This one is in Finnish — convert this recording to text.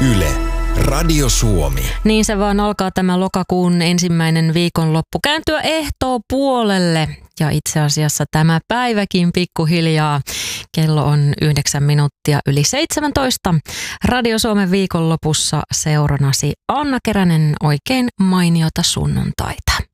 Yle, Radio Suomi. Niin se vaan alkaa tämä lokakuun ensimmäinen viikonloppu kääntyä ehtoopuolelle. Ja itse asiassa tämä päiväkin pikkuhiljaa. Kello on 9 minuuttia yli 17. Radio Suomen viikonlopussa seuranasi Anna Keränen, oikein mainiota sunnuntaita.